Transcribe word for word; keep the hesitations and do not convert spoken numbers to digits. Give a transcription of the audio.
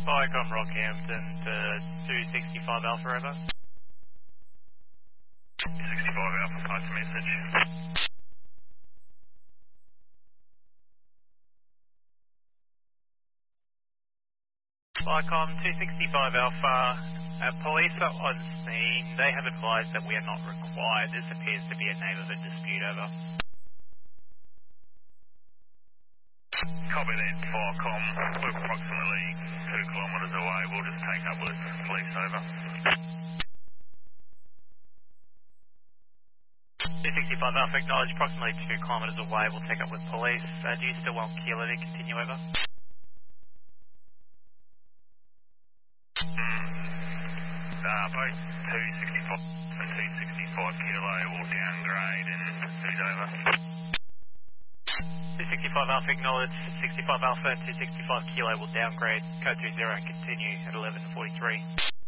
Viacom Rockhampton to two sixty-five Alpha over. two sixty-five Alpha, pass the message. Viacom two sixty-five Alpha, uh, police are on scene. They have advised that we are not required. This appears to be a name of a dispute over. Copy that, Viacom. We're approximately two kilometres away. We'll just take up with police over. two sixty-five Alpha, acknowledge approximately two kilometres away. We'll take up with police. Uh, do you still want Kilo to continue over? Uh, both two sixty-five and two sixty-five Kilo will downgrade and proceed over. two sixty-five Alpha, acknowledge sixty-five Alpha and two sixty-five Kilo will downgrade. Code three zero and continue at eleven forty-three.